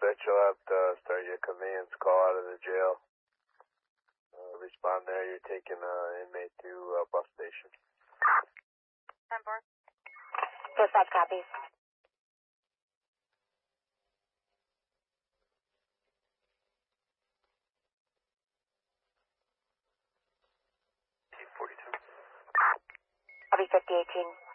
dispatch, you'll have to start your conveyance call out of the jail. Respond there, you're taking inmate to bus station. 10-4. Dispatch copies. T42. Copy 5018.